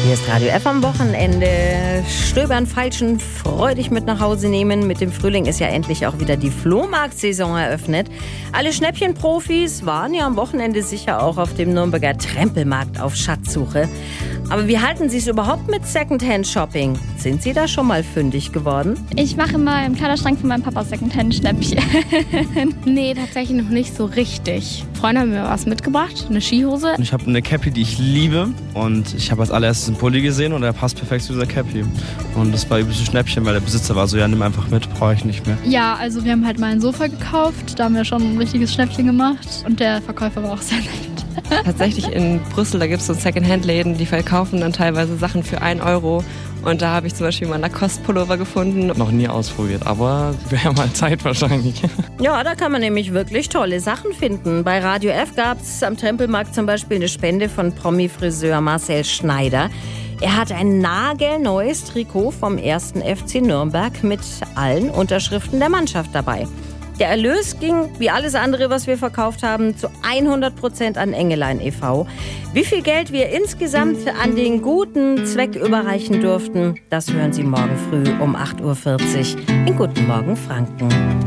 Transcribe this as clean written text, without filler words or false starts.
Hier ist Radio F am Wochenende. Stöbern, feilschen, freudig mit nach Hause nehmen. Mit dem Frühling ist ja endlich auch wieder die Flohmarktsaison eröffnet. Alle Schnäppchenprofis waren ja am Wochenende sicher auch auf dem Nürnberger Trempelmarkt auf Schatzsuche. Aber wie halten Sie es überhaupt mit Secondhand-Shopping? Sind Sie da schon mal fündig geworden? Ich mache immer im Kleiderschrank von meinem Papa Secondhand-Schnäppchen. Nee, tatsächlich noch nicht so richtig. Freunde haben mir was mitgebracht, eine Skihose. Ich habe eine Cappy, die ich liebe, und ich habe als allererstes einen Pulli gesehen und der passt perfekt zu dieser Cappy. Und das war übelst ein Schnäppchen, weil der Besitzer war so, ja, nimm einfach mit, brauche ich nicht mehr. Ja, also wir haben halt mal ein Sofa gekauft, da haben wir schon ein richtiges Schnäppchen gemacht und der Verkäufer war auch sehr nett. Tatsächlich in Brüssel, da gibt es so Secondhand-Läden, die verkaufen dann teilweise Sachen für 1 Euro. Und da habe ich zum Beispiel mal einen Lacoste-Pullover gefunden. Noch nie ausprobiert, aber wäre mal Zeit wahrscheinlich. Ja, da kann man nämlich wirklich tolle Sachen finden. Bei Radio F gab es am Trempelmarkt zum Beispiel eine Spende von Promi-Friseur Marcel Schneider. Er hat ein nagelneues Trikot vom 1. FC Nürnberg mit allen Unterschriften der Mannschaft dabei. Der Erlös ging, wie alles andere, was wir verkauft haben, zu 100% an Engelein e.V. Wie viel Geld wir insgesamt an den guten Zweck überreichen durften, das hören Sie morgen früh um 8.40 Uhr in Guten Morgen Franken.